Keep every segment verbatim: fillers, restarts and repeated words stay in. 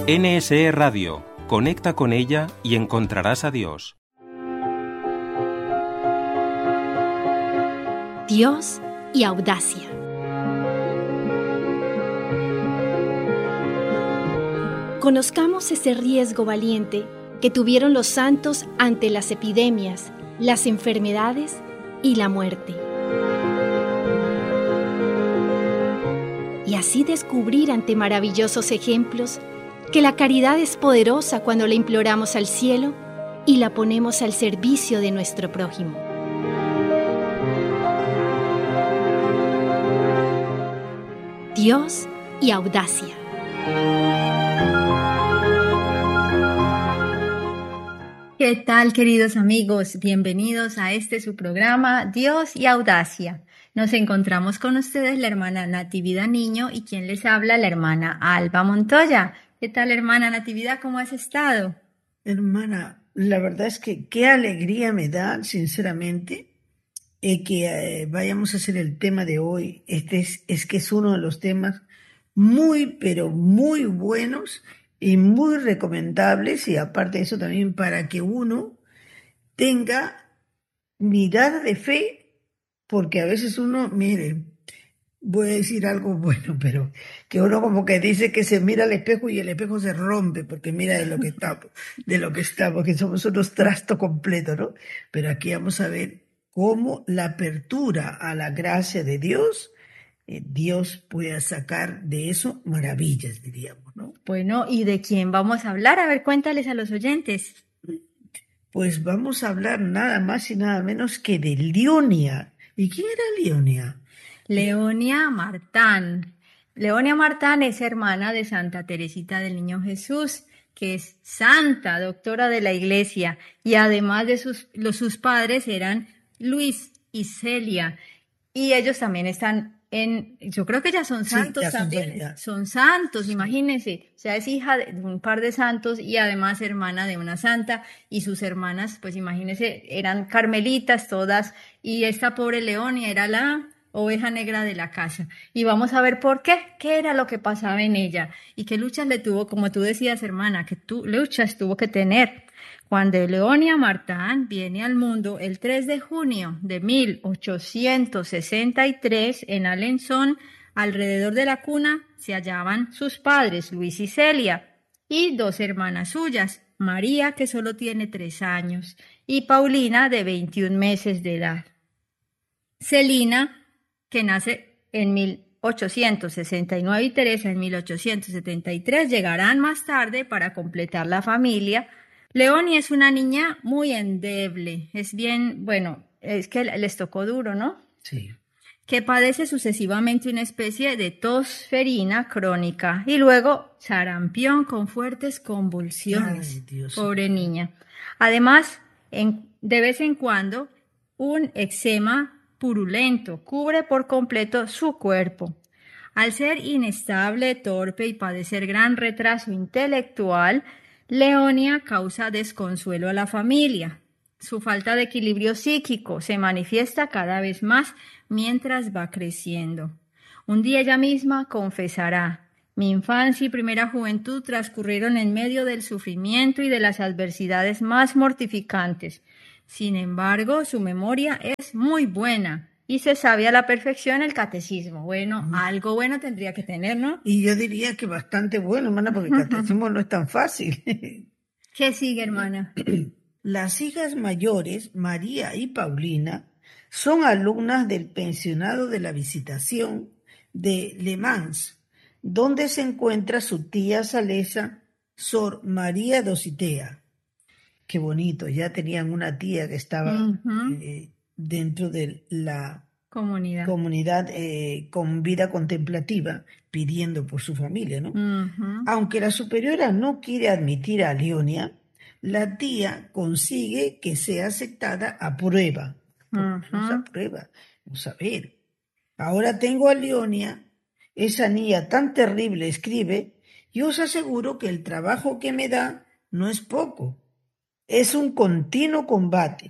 N S E Radio. Conecta con ella y encontrarás a Dios. Dios y audacia. Conozcamos ese riesgo valiente que tuvieron los santos ante las epidemias, las enfermedades y la muerte. Y así descubrir ante maravillosos ejemplos que la caridad es poderosa cuando la imploramos al cielo y la ponemos al servicio de nuestro prójimo. Dios y audacia. ¿Qué tal, queridos amigos? Bienvenidos a este su programa Dios y audacia. Nos encontramos con ustedes la hermana Natividad Niño y quien les habla, la hermana Alba Montoya. ¿Qué tal, hermana Natividad? ¿Cómo has estado? Hermana, la verdad es que qué alegría me da, sinceramente, eh, que eh, vayamos a hacer el tema de hoy. Este es, es que es uno de los temas muy, pero muy buenos y muy recomendables, y aparte de eso también para que uno tenga mirada de fe, porque a veces uno, mire, voy a decir algo bueno, pero que uno como que dice que se mira al espejo y el espejo se rompe porque mira de lo que estamos, de lo que estamos, que somos unos trastos completos, ¿no? Pero aquí vamos a ver cómo la apertura a la gracia de Dios, eh, Dios puede sacar de eso maravillas, diríamos, ¿no? Bueno, ¿y de quién vamos a hablar? A ver, cuéntales a los oyentes. Pues vamos a hablar nada más y nada menos que de Leonia. ¿Y quién era Leonia? Leonia Martán. Leonia Martán es hermana de Santa Teresita del Niño Jesús, que es santa, doctora de la Iglesia, y además de sus, los, sus padres eran Luis y Celia, y ellos también están en, yo creo que ya son santos sí, ya son, también, ya. son santos, Sí. Imagínense, o sea, es hija de un par de santos y además hermana de una santa, y sus hermanas, pues imagínense, eran carmelitas todas, y esta pobre Leonia era la oveja negra de la casa. Y vamos a ver por qué, qué era lo que pasaba en ella y qué luchas le tuvo, como tú decías, hermana, qué tu, luchas tuvo que tener. Cuando Leonia Martán viene al mundo el tres de junio de mil ochocientos sesenta y tres en Alençon, alrededor de la cuna se hallaban sus padres, Luis y Celia, y dos hermanas suyas, María, que solo tiene tres años, y Paulina, de veintiún meses de edad. Celina, que nace en mil ochocientos sesenta y nueve, y Teresa en mil ochocientos setenta y tres, llegarán más tarde para completar la familia. Leonia es una niña muy endeble, es bien, bueno, es que les tocó duro, ¿no? Sí. Que padece sucesivamente una especie de tos ferina crónica y luego sarampión con fuertes convulsiones. Ay, Dios. Pobre niña. Además, en, de vez en cuando, un eczema purulento cubre por completo su cuerpo. Al ser inestable, torpe y padecer gran retraso intelectual, Leonia causa desconsuelo a la familia. Su falta de equilibrio psíquico se manifiesta cada vez más mientras va creciendo. Un día ella misma confesará: mi infancia y primera juventud transcurrieron en medio del sufrimiento y de las adversidades más mortificantes. Sin embargo, su memoria es muy buena y se sabe a la perfección el catecismo. Bueno, uh-huh. Algo bueno tendría que tener, ¿no? Y yo diría que bastante bueno, hermana, porque el catecismo no es tan fácil. ¿Qué sigue, hermana? Las hijas mayores, María y Paulina, son alumnas del pensionado de la Visitación de Le Mans, donde se encuentra su tía salesa, Sor María Dositea. Qué bonito, ya tenían una tía que estaba uh-huh. eh, dentro de la comunidad, comunidad eh, con vida contemplativa, pidiendo por su familia, ¿no? Uh-huh. Aunque la superiora no quiere admitir a Leonia, la tía consigue que sea aceptada a prueba. Uh-huh. Vamos a prueba, vamos a ver. Ahora tengo a Leonia, esa niña tan terrible escribe, y os aseguro que el trabajo que me da no es poco. Es un continuo combate.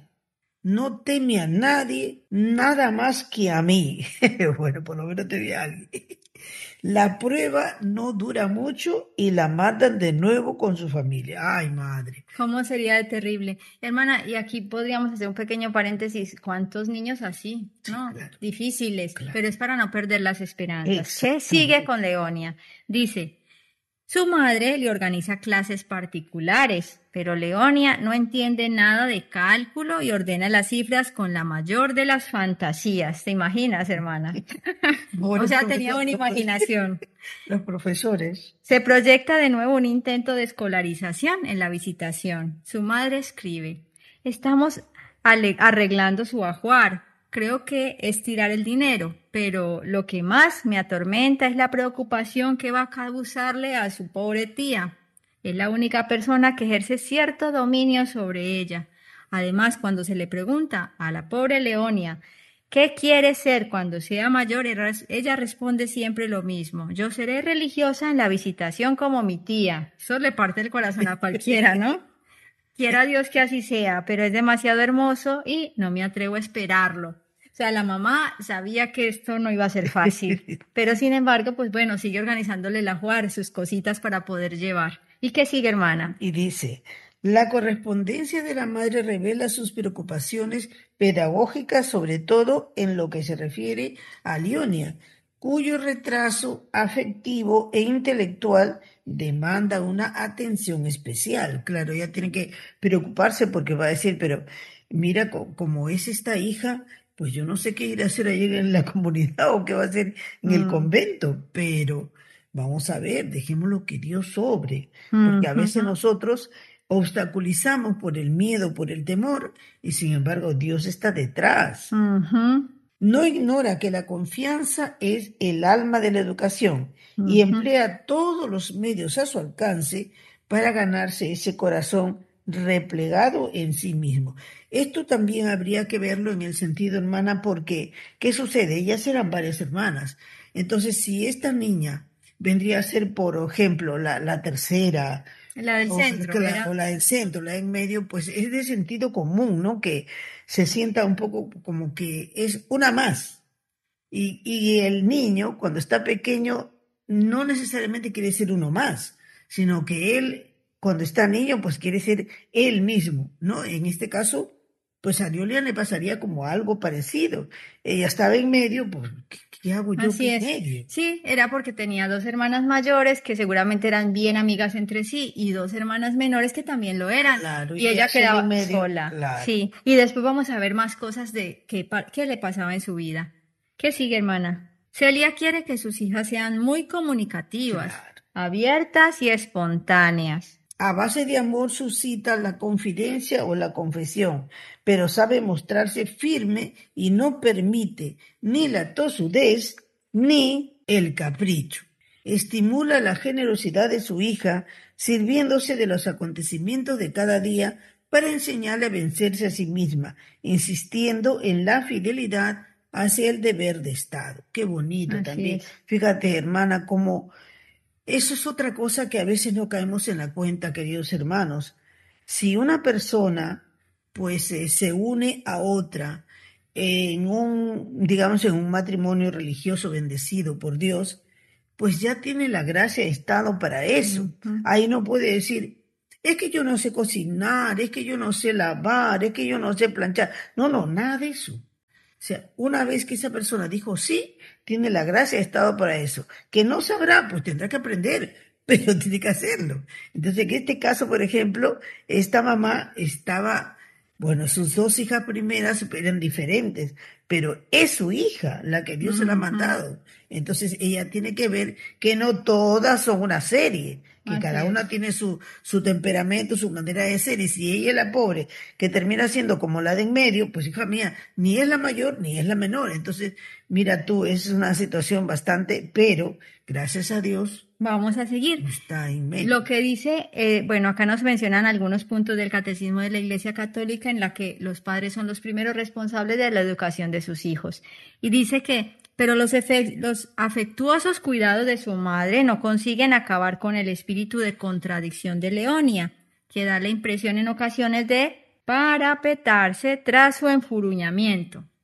No teme a nadie, nada más que a mí. Bueno, por lo menos teme a alguien. La prueba no dura mucho y la mandan de nuevo con su familia. Ay, madre. ¿Cómo sería de terrible? Hermana, y aquí podríamos hacer un pequeño paréntesis. ¿Cuántos niños así? No, Claro, difíciles, claro. pero es para no perder las esperanzas. ¿Qué Exactamente. sigue con Leonia? Dice, su madre le organiza clases particulares, pero Leonia no entiende nada de cálculo y ordena las cifras con la mayor de las fantasías. ¿Te imaginas, hermana? O Pobres sea, tenía buena profesores. imaginación. Los profesores. Se proyecta de nuevo un intento de escolarización en la visitación. Su madre escribe, estamos ale- arreglando su ajuar. Creo que es tirar el dinero, pero lo que más me atormenta es la preocupación que va a causarle a su pobre tía. Es la única persona que ejerce cierto dominio sobre ella. Además, cuando se le pregunta a la pobre Leonia ¿qué quiere ser cuando sea mayor? Ella responde siempre lo mismo. Yo seré religiosa en la visitación como mi tía. Eso le parte el corazón a cualquiera, ¿no? Quiera Dios que así sea, pero es demasiado hermoso y no me atrevo a esperarlo. O sea, la mamá sabía que esto no iba a ser fácil, pero sin embargo, pues bueno, sigue organizándole la jugar, sus cositas para poder llevar. ¿Y qué sigue, hermana? Y dice, la correspondencia de la madre revela sus preocupaciones pedagógicas, sobre todo en lo que se refiere a Leonia, cuyo retraso afectivo e intelectual demanda una atención especial. Claro, ella tiene que preocuparse porque va a decir, pero mira co- cómo es esta hija, pues yo no sé qué ir a hacer allí en la comunidad o qué va a hacer en el Mm, convento, pero vamos a ver, dejémoslo que Dios sobre, porque a ujú, veces nosotros obstaculizamos por el miedo, por el temor, y sin embargo Dios está detrás. ujú, No ignora que la confianza es el alma de la educación y ujú. emplea todos los medios a su alcance para ganarse ese corazón replegado en sí mismo. Esto también habría que verlo en el sentido, hermana, porque ¿qué sucede? Ellas eran varias hermanas. Entonces, si esta niña vendría a ser, por ejemplo, la, la tercera, La del o, centro, que la, o ¿verdad? la del centro, la en medio, pues es de sentido común, ¿no? Que se sienta un poco como que es una más. Y, y el niño, cuando está pequeño, no necesariamente quiere ser uno más, sino que él, cuando está niño, pues quiere ser él mismo, ¿no? En este caso, pues a Diolia le pasaría como algo parecido. Ella estaba en medio, pues, ¿qué, qué hago yo Así aquí en es. medio? Sí, era porque tenía dos hermanas mayores que seguramente eran bien amigas entre sí y dos hermanas menores que también lo eran. Claro, Y y ella haciendo en quedaba medio, sola. claro. Sí. Y después vamos a ver más cosas de qué, pa- qué le pasaba en su vida. ¿Qué sigue, hermana? Celia quiere que sus hijas sean muy comunicativas, Claro. abiertas y espontáneas. A base de amor suscita la confidencia o la confesión, pero sabe mostrarse firme y no permite ni la tosudez ni el capricho. Estimula la generosidad de su hija, sirviéndose de los acontecimientos de cada día para enseñarle a vencerse a sí misma, insistiendo en la fidelidad hacia el deber de Estado. Qué bonito Así también. es. Fíjate, hermana, cómo eso es otra cosa que a veces no caemos en la cuenta, queridos hermanos. Si una persona, pues, eh, se une a otra en un, digamos, en un matrimonio religioso bendecido por Dios, pues ya tiene la gracia de estado para eso. Ujú. Ahí no puede decir, es que yo no sé cocinar, es que yo no sé lavar, es que yo no sé planchar. No, no, nada de eso. O sea, una vez que esa persona dijo sí, tiene la gracia de estado para eso. Que no sabrá, pues tendrá que aprender, pero tiene que hacerlo. Entonces, en este caso, por ejemplo, esta mamá estaba, bueno, sus dos hijas primeras eran diferentes, pero es su hija la que Dios se la ha Ujú. mandado. Entonces, ella tiene que ver que no todas son una serie, que Así cada una es. tiene su, su temperamento, su manera de ser, y si ella es la pobre, que termina siendo como la de en medio, pues hija mía, ni es la mayor ni es la menor. Entonces, mira tú, es una situación bastante, pero gracias a Dios Vamos a seguir. está en medio. Lo que dice, eh, bueno, acá nos mencionan algunos puntos del Catecismo de la Iglesia Católica en la que los padres son los primeros responsables de la educación de sus hijos. Y dice que, pero los, efe- los afectuosos cuidados de su madre no consiguen acabar con el espíritu de contradicción de Leonia, que da la impresión en ocasiones de parapetarse tras su enfuruñamiento.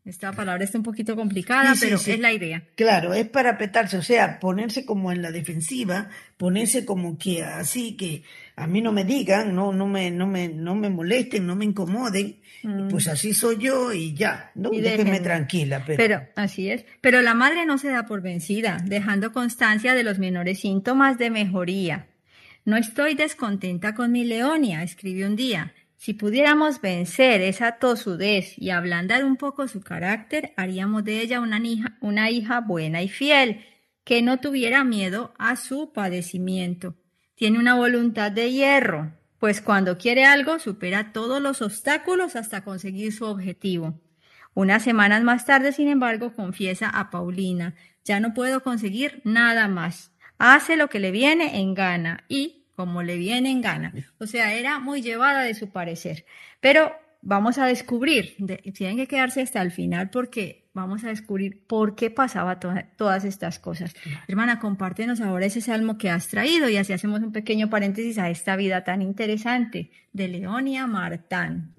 Esta palabra está un poquito complicada, Sí, sí, pero sí. es la idea. Claro, es para apretarse, o sea, ponerse como en la defensiva, ponerse como que así que a mí no me digan, no, no me, no me, no me molesten, no me incomoden, pues Mm, así soy yo y ya, ¿no? y Déjenme déjenme. tranquila, pero Pero así es. Pero la madre no se da por vencida, dejando constancia de los menores síntomas de mejoría. No estoy descontenta con mi Leonia, escribió un día. Si pudiéramos vencer esa tosudez y ablandar un poco su carácter, haríamos de ella una hija, una hija buena y fiel, que no tuviera miedo a su padecimiento. Tiene una voluntad de hierro, pues cuando quiere algo supera todos los obstáculos hasta conseguir su objetivo. Unas semanas más tarde, sin embargo, confiesa a Paulina, ya no puedo conseguir nada más. Hace lo que le viene en gana y como le viene en gana. O sea, era muy llevada de su parecer. Pero vamos a descubrir, de, tienen que quedarse hasta el final porque vamos a descubrir por qué pasaba to todas estas cosas. Hermana, compártenos ahora ese salmo que has traído y así hacemos un pequeño paréntesis a esta vida tan interesante de Leonia Martán.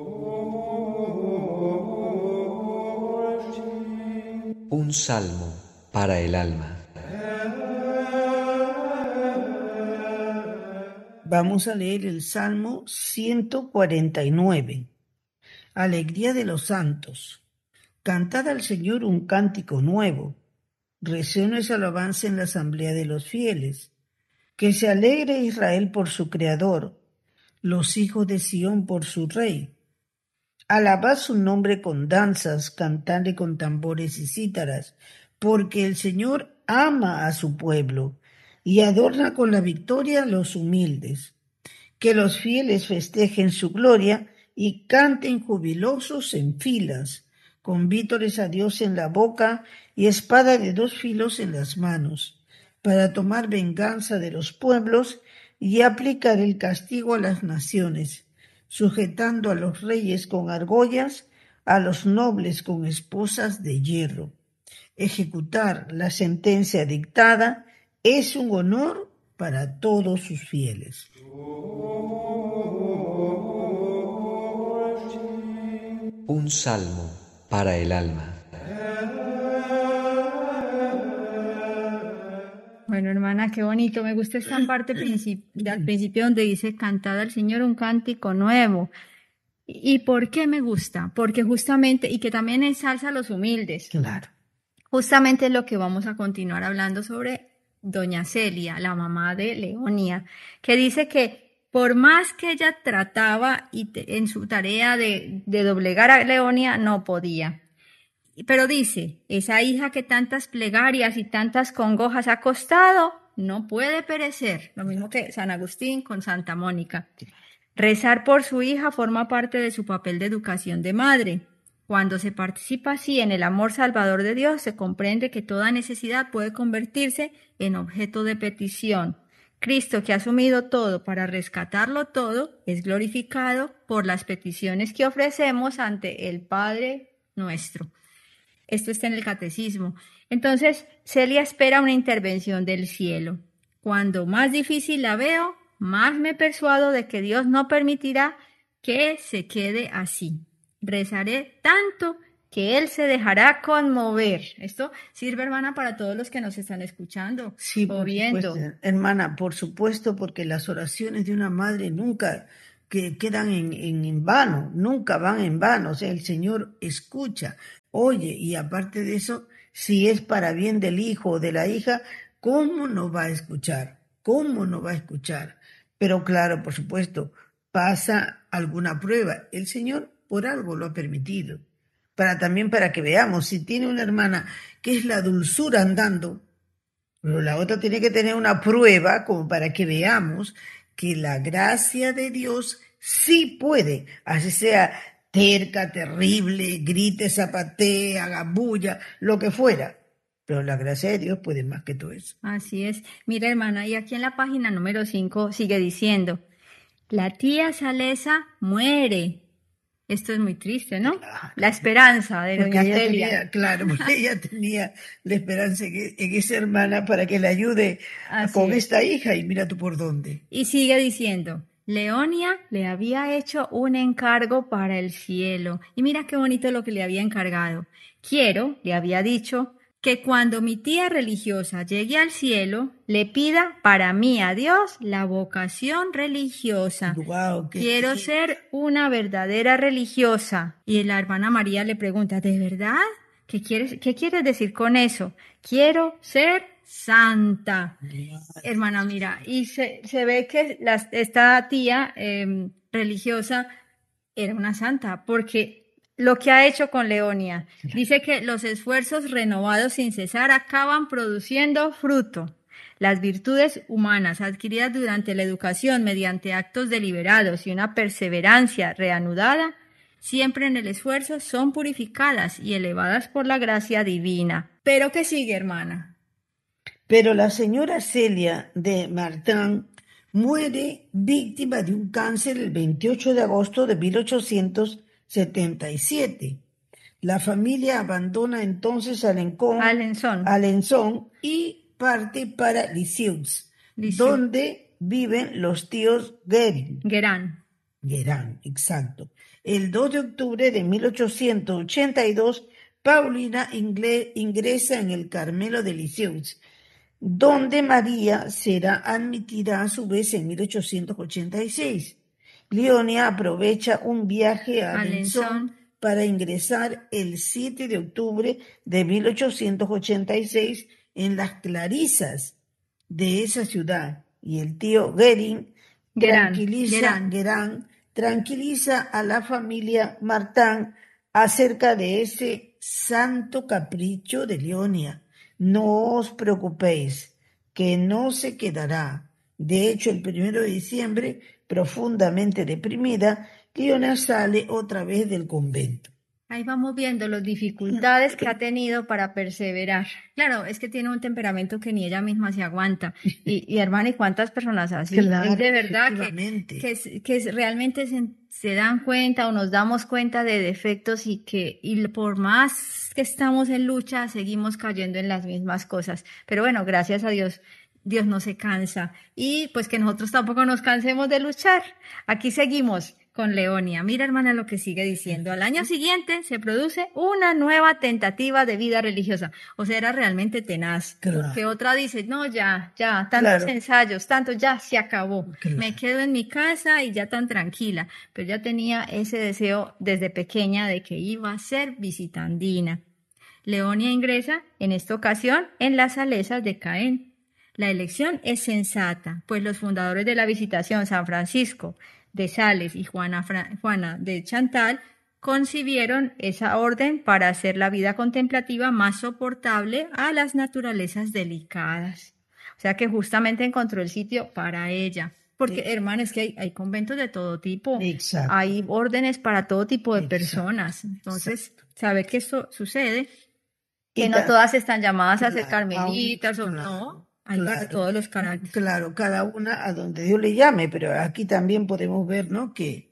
Un salmo para el alma. vamos a leer el Salmo ciento cuarenta y nueve. Alegría de los santos. Cantad al Señor un cántico nuevo. Resuene su alabanza en la asamblea de los fieles. Que se alegre Israel por su Creador, los hijos de Sión por su Rey. Alabad su nombre con danzas, cantadle con tambores y cítaras, porque el Señor ama a su pueblo y adorna con la victoria a los humildes. Que los fieles festejen su gloria y canten jubilosos en filas, con vítores a Dios en la boca y espada de dos filos en las manos, para tomar venganza de los pueblos y aplicar el castigo a las naciones, sujetando a los reyes con argollas, a los nobles con esposas de hierro. Ejecutar la sentencia dictada es un honor para todos sus fieles. Un salmo para el alma. Bueno, hermana, qué bonito. Me gusta esta parte princip al principio donde dice cantad al Señor un cántico nuevo. ¿Y por qué me gusta? Porque justamente, y que también ensalza a los humildes. Claro. Justamente es lo que vamos a continuar hablando sobre doña Celia, la mamá de Leonia, que dice que por más que ella trataba y te, en su tarea de, de doblegar a Leonia, no podía. Pero dice, esa hija que tantas plegarias y tantas congojas ha costado, no puede perecer. Lo mismo que San Agustín con Santa Mónica. Rezar por su hija forma parte de su papel de educación de madre. Cuando se participa así en el amor salvador de Dios, se comprende que toda necesidad puede convertirse en objeto de petición. Cristo, que ha asumido todo para rescatarlo todo, es glorificado por las peticiones que ofrecemos ante el Padre nuestro. Esto está en el catecismo. Entonces, Celia espera una intervención del cielo. Cuando más difícil la veo, más me persuado de que Dios no permitirá que se quede así. Rezaré tanto que Él se dejará conmover. Esto sirve, hermana, para todos los que nos están escuchando Sí, o por viendo. supuesto, hermana, por supuesto, porque las oraciones de una madre nunca que quedan en, en, en vano, nunca van en vano. O sea, el Señor escucha, oye, y aparte de eso, si es para bien del hijo o de la hija, ¿cómo no va a escuchar? ¿Cómo no va a escuchar? Pero claro, por supuesto, pasa alguna prueba. El Señor por algo lo ha permitido. Para también para que veamos, si tiene una hermana que es la dulzura andando, pero la otra tiene que tener una prueba como para que veamos que la gracia de Dios sí puede, así sea terca, terrible, grite, zapatee, haga bulla, lo que fuera. Pero la gracia de Dios puede más que todo eso. Así es. Mira, hermana, y aquí en la página número cinco sigue diciendo, la tía Salesa muere. Esto es muy triste, ¿no? Claro. La esperanza de Porque doña ella Celia. tenía, claro, porque ella tenía la esperanza en, en esa hermana para que le ayude Así con es. esta hija y mira tú por dónde. Y sigue diciendo, Leonia le había hecho un encargo para el cielo. Y mira qué bonito lo que le había encargado. Quiero, le había dicho, que cuando mi tía religiosa llegue al cielo, le pida para mí a Dios la vocación religiosa. Wow, qué, Quiero qué- ser una verdadera religiosa. Y la hermana María le pregunta, ¿de verdad? ¿Qué quieres, qué quieres decir con eso? Quiero ser santa. Hermana, mira, y se, se ve que las- esta tía eh, religiosa era una santa, porque lo que ha hecho con Leonia, dice que los esfuerzos renovados sin cesar acaban produciendo fruto. Las virtudes humanas adquiridas durante la educación mediante actos deliberados y una perseverancia reanudada, siempre en el esfuerzo son purificadas y elevadas por la gracia divina. Pero ¿qué sigue, hermana? Pero la señora Celia de Martin muere víctima de un cáncer el veintiocho de agosto de mil ochocientos setenta y siete. La familia abandona entonces Alencón, Alençon. Alençon y parte para Lisieux, Lisieux. donde viven los tíos Guerin. Guerán. Guerán, exacto. El dos de octubre de mil ochocientos ochenta y dos, Paulina ingle- ingresa en el Carmelo de Lisieux, donde María será admitida a su vez en mil ochocientos ochenta y seis. Leonia aprovecha un viaje a Alençon Alençon. para ingresar el siete de octubre de mil ochocientos ochenta y seis en las Clarisas de esa ciudad. Y el tío Guerin Guerán, tranquiliza, Guerán. Guerán tranquiliza a la familia Martin acerca de ese santo capricho de Leonia. No os preocupéis, que no se quedará. De hecho, el primero de diciembre, profundamente deprimida, Leonia sale otra vez del convento. Ahí vamos viendo las dificultades que ha tenido para perseverar. Claro, es que tiene un temperamento que ni ella misma se aguanta. Y, y hermana, ¿y cuántas personas así? Claro, es de verdad que, efectivamente. que, es- que es- realmente se, se dan cuenta o nos damos cuenta de defectos y que y por más que estamos en lucha, seguimos cayendo en las mismas cosas. Pero bueno, gracias a Dios, Dios no se cansa. Y pues que nosotros tampoco nos cansemos de luchar. Aquí seguimos con Leonia. Mira, hermana, lo que sigue diciendo. Al año siguiente se produce una nueva tentativa de vida religiosa. O sea, era realmente tenaz. Claro. Porque otra dice, no, ya, ya, tantos Claro. ensayos, tanto, ya se acabó. Claro. Me quedo en mi casa y ya tan tranquila. Pero ya tenía ese deseo desde pequeña de que iba a ser visitandina. Leonia ingresa, en esta ocasión, en las Salesas de Caen. La elección es sensata, pues los fundadores de la Visitación, San Francisco de Sales y Juana, Fra- Juana de Chantal, concibieron esa orden para hacer la vida contemplativa más soportable a las naturalezas delicadas. O sea que justamente encontró el sitio para ella. Porque, Sí. hermano, es que hay, hay conventos de todo tipo. Exacto. Hay órdenes para todo tipo de Exacto. personas. Entonces, sabe que esto sucede, que Y no ta- todas están llamadas a ser Claro, carmelitas o aún- no. claro, Hay para claro. todos los caracteres. Claro, cada una a donde Dios le llame, pero aquí también podemos ver, ¿no? Que,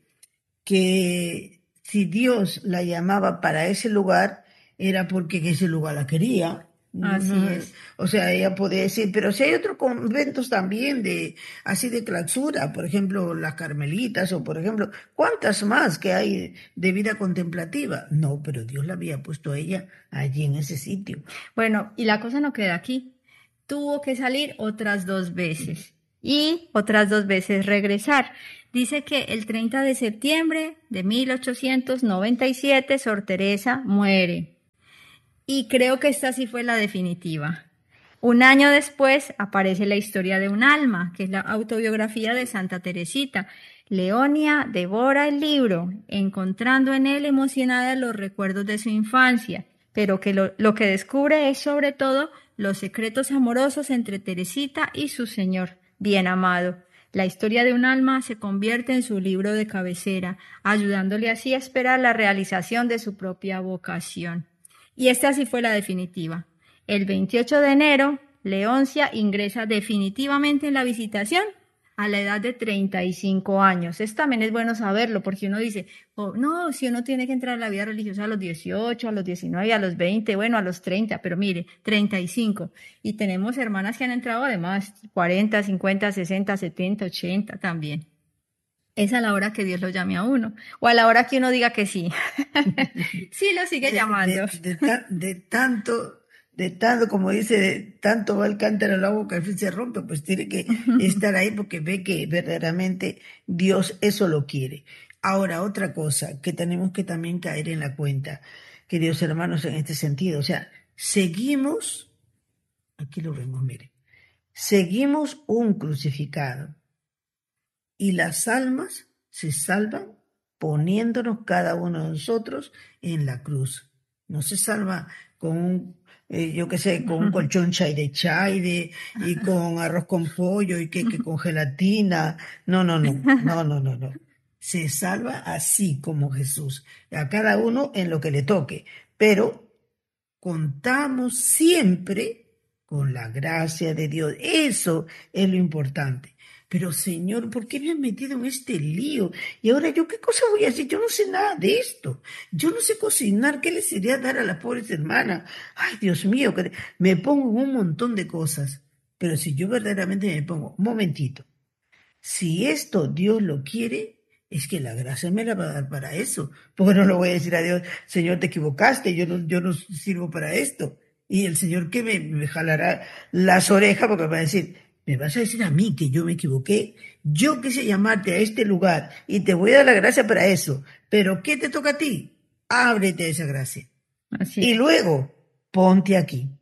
que si Dios la llamaba para ese lugar, era porque en ese lugar la quería. Así Ujú. es. O sea, ella podía decir, pero si hay otros conventos también de así de clausura, por ejemplo, las Carmelitas, o por ejemplo, ¿cuántas más que hay de vida contemplativa? No, pero Dios la había puesto a ella allí en ese sitio. Bueno, y la cosa no queda aquí. Tuvo que salir otras dos veces y otras dos veces regresar. Dice que el treinta de septiembre de mil ochocientos noventa y siete Sor Teresa muere. Y creo que esta sí fue la definitiva. Un año después aparece la historia de un alma, que es la autobiografía de Santa Teresita. Leonia devora el libro, encontrando en él emocionada los recuerdos de su infancia, pero que lo, lo que descubre es sobre todo los secretos amorosos entre Teresita y su Señor, bien amado. La historia de un alma se convierte en su libro de cabecera, ayudándole así a esperar la realización de su propia vocación. Y esta sí fue la definitiva. El veintiocho de enero, Leoncia ingresa definitivamente en la Visitación a la edad de treinta y cinco años. Esto también es bueno saberlo, porque uno dice, oh, no, si uno tiene que entrar a la vida religiosa a los dieciocho, a los diecinueve, a los veinte, bueno, a los treinta, pero mire, treinta y cinco. Y tenemos hermanas que han entrado además cuarenta, cincuenta, sesenta, setenta, ochenta también. Es a la hora que Dios lo llame a uno, o a la hora que uno diga que sí. Sí, lo sigue De, llamando. de, de, ta- de tanto, de tanto, como dice, de tanto va el cántaro al agua que al fin se rompe, pues tiene que estar ahí porque ve que verdaderamente Dios eso lo quiere. Ahora, otra cosa que tenemos que también caer en la cuenta, queridos hermanos, en este sentido, o sea, seguimos, aquí lo vemos, mire, seguimos un crucificado y las almas se salvan poniéndonos cada uno de nosotros en la cruz. No se salva con un, eh, yo qué sé, con un colchón chaire chaire y con arroz con pollo y que, que con gelatina. No, no, no, no, no, no, no. Se salva así como Jesús, a cada uno en lo que le toque, pero contamos siempre con la gracia de Dios. Eso es lo importante. Pero Señor, ¿por qué me has metido en este lío? Y ahora yo, ¿qué cosa voy a hacer? Yo no sé nada de esto. Yo no sé cocinar. ¿Qué les iría a dar a las pobres hermanas? Ay, Dios mío, que me pongo en un montón de cosas. Pero si yo verdaderamente me pongo, un momentito, si esto Dios lo quiere, es que la gracia me la va a dar para eso. Porque no le voy a decir a Dios, Señor, te equivocaste, yo no, yo no sirvo para esto. Y el Señor que me, me jalará las orejas porque me va a decir, me vas a decir a mí que yo me equivoqué. Yo quise llamarte a este lugar y te voy a dar la gracia para eso. Pero ¿qué te toca a ti? Ábrete a esa gracia. Así Y es, luego, ponte aquí.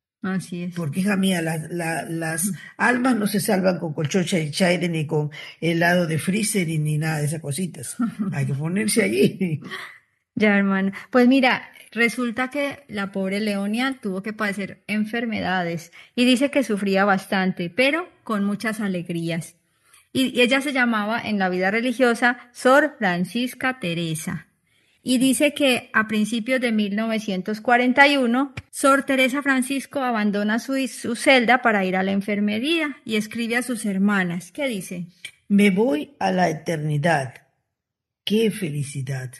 así es. Porque, hija mía, la- la- las almas no se salvan con colchón chaire ni con helado de freezer y ni nada de esas cositas. Hay que ponerse allí. Ya, hermana. Pues mira, resulta que la pobre Leonia tuvo que padecer enfermedades y dice que sufría bastante, pero con muchas alegrías. Y y ella se llamaba en la vida religiosa Sor Francisca Teresa. Y dice que a principios de mil novecientos cuarenta y uno, Sor Teresa Francisco abandona su, su celda para ir a la enfermería y escribe a sus hermanas. ¿Qué dice? Me voy a la eternidad. ¡Qué felicidad!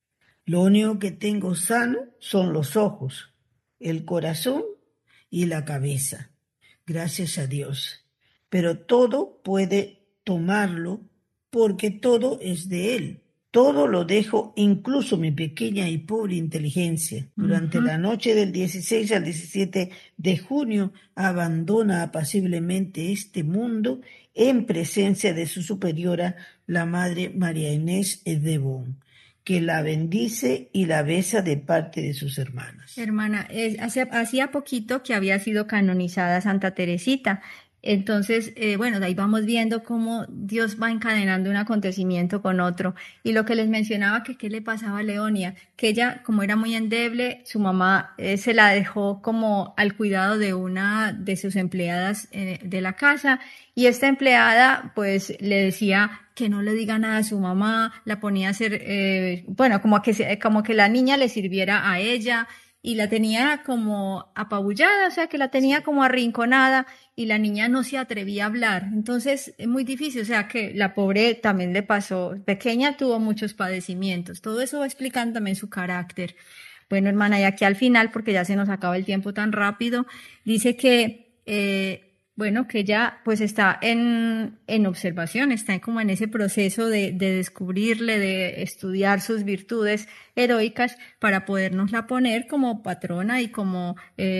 Lo único que tengo sano son los ojos, el corazón y la cabeza. Gracias a Dios. Pero todo puede tomarlo porque todo es de Él. Todo lo dejo, incluso mi pequeña y pobre inteligencia. Durante Ujú. la noche del dieciséis al diecisiete de junio abandona apaciblemente este mundo en presencia de su superiora, la Madre María Inés de Bon, que la bendice y la besa de parte de sus hermanas. Hermana, es- hace- hacía poquito que había sido canonizada Santa Teresita. Entonces, eh, bueno, de ahí vamos viendo cómo Dios va encadenando un acontecimiento con otro. Y lo que les mencionaba, que qué le pasaba a Leonia, que ella, como era muy endeble, su mamá eh, se la dejó como al cuidado de una de sus empleadas eh, de la casa. Y esta empleada, pues, le decía que no le diga nada a su mamá, la ponía a hacer, eh, bueno, como que, se- como que la niña le sirviera a ella y la tenía como apabullada, o sea, que la tenía como arrinconada y la niña no se atrevía a hablar. Entonces, es muy difícil, o sea, que la pobre también le pasó, pequeña tuvo muchos padecimientos. Todo eso va explicando también su carácter. Bueno, hermana, y aquí al final, porque ya se nos acaba el tiempo tan rápido, dice que, eh, bueno, que ella pues está en, en observación, está como en ese proceso de, de descubrirle, de estudiar sus virtudes heroicas para podernosla poner como patrona y como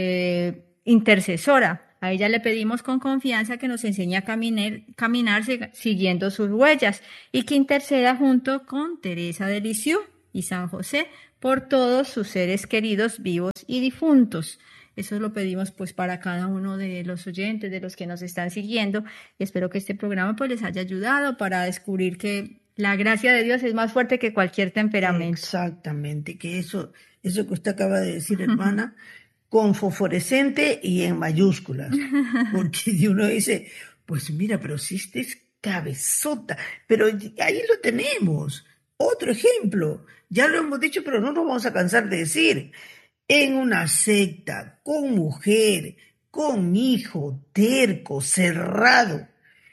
eh, intercesora. A ella le pedimos con confianza que nos enseñe a caminar, caminar sig- siguiendo sus huellas y que interceda junto con Teresa de Lisieux y San José por todos sus seres queridos vivos y difuntos. Eso lo pedimos pues para cada uno de los oyentes, de los que nos están siguiendo. Y espero que este programa pues les haya ayudado para descubrir que la gracia de Dios es más fuerte que cualquier temperamento. Exactamente, que eso, eso que usted acaba de decir, hermana, con fosforescente y en mayúsculas. Porque uno dice, pues mira, pero si este es cabezota, pero ahí lo tenemos. Otro ejemplo, ya lo hemos dicho, pero no nos vamos a cansar de decir. En una secta, con mujer, con hijo, terco, cerrado.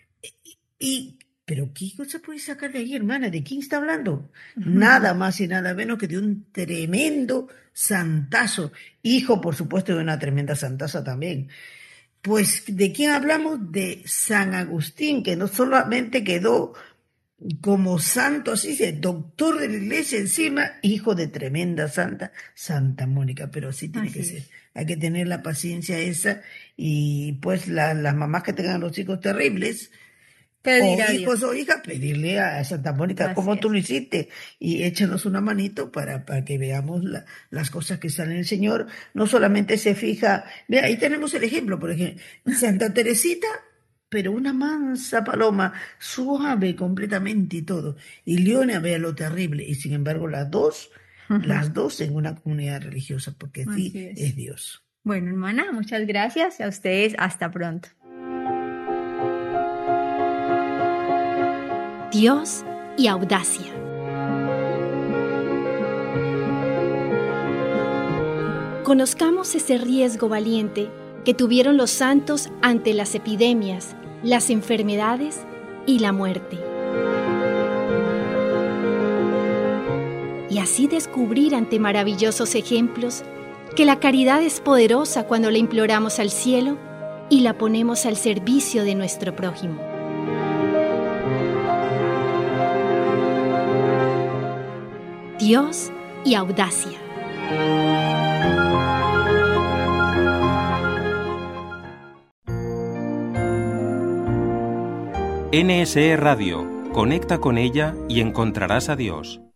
Y, pero ¿qué cosa puede sacar de ahí, hermana? ¿De quién está hablando? Nada más y nada menos que de un tremendo santazo. Hijo, por supuesto, de una tremenda santaza también. Pues, ¿de quién hablamos? De San Agustín, que no solamente quedó como santo, así dice, doctor de la iglesia encima, hijo de tremenda santa, Santa Mónica, pero así tiene Así que ser. es. Hay que tener la paciencia esa y pues la- las mamás que tengan los hijos terribles, Pedir o a hijos Dios. o hijas, pedirle a Santa Mónica Así como tú es. lo hiciste y échanos una manito para, para que veamos la- las cosas que salen el Señor. No solamente se fija, mira, ahí tenemos el ejemplo, por ejemplo, Santa Teresita, pero una mansa paloma, suave completamente y todo. Y Leona vea lo terrible, y sin embargo las dos, las dos en una comunidad religiosa, porque Así sí es. es Dios. Bueno, hermana, muchas gracias. A ustedes, hasta pronto. Dios y audacia. Conozcamos ese riesgo valiente que tuvieron los santos ante las epidemias, las enfermedades y la muerte. Y así descubrir ante maravillosos ejemplos que la caridad es poderosa cuando la imploramos al cielo y la ponemos al servicio de nuestro prójimo. Dios y audacia. N S E Radio. Conecta con ella y encontrarás a Dios.